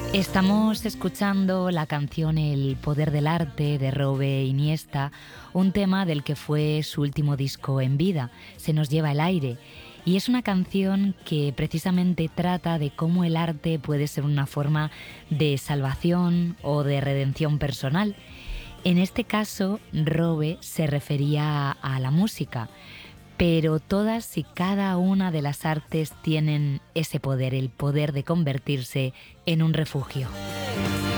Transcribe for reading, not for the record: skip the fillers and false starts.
Estamos escuchando la canción El poder del arte de Robe Iniesta, un tema del que fue su último disco en vida, Se nos lleva el aire. Y es una canción que precisamente trata de cómo el arte puede ser una forma de salvación o de redención personal. En este caso, Robe se refería a la música, pero todas y cada una de las artes tienen ese poder, el poder de convertirse en un refugio.